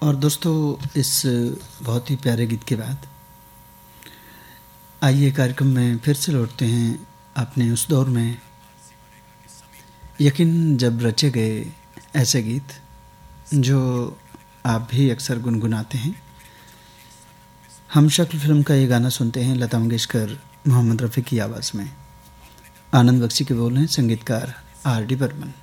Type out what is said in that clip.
और दोस्तों, इस बहुत ही प्यारे गीत के बाद आइए कार्यक्रम में फिर से लौटते हैं अपने उस दौर में, यकीन जब रचे गए ऐसे गीत जो आप भी अक्सर गुनगुनाते हैं। हम शक्ल फिल्म का ये गाना सुनते हैं लता मंगेशकर, मोहम्मद रफ़ी की आवाज़ में। आनंद बख्शी के बोल हैं, संगीतकार आर डी बर्मन।